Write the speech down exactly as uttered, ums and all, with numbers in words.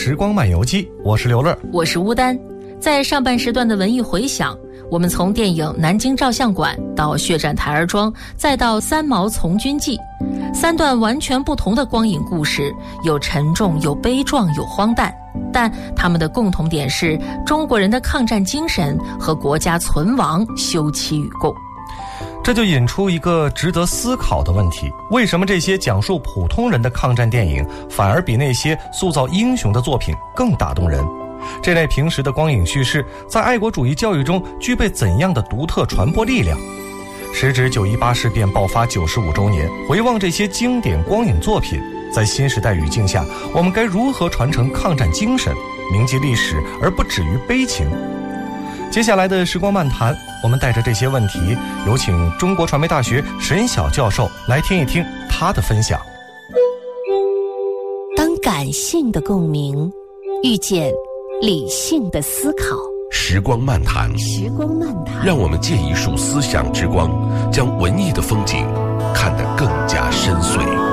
时光漫游记，我是刘乐， 我是乌丹。在上半时段的文艺回响，我们从电影《南京照相馆》到血战台儿庄，再到三毛从军记，三段完全不同的光影故事，有沉重，有悲壮，有荒诞，但他们的共同点是中国人的抗战精神和国家存亡休戚与共。 这就引出一个值得思考的问题：为什么这些讲述普通人的抗战电影反而比那些塑造英雄的作品更打动人？这类平时的光影叙事在爱国主义教育中具备怎样的独特传播力量？时值九一八事变爆发九十五周年，回望这些经典光影作品，在新时代语境下，我们该如何传承抗战精神，铭记历史而不止于悲情？接下来的时光漫谈，我们带着这些问题，有请中国传媒大学沈晓教授来听一听他的分享。 当感性的共鸣遇见理性的思考， 时光漫谈， 时光漫谈， 让我们借一束思想之光，将文艺的风景看得更加深邃。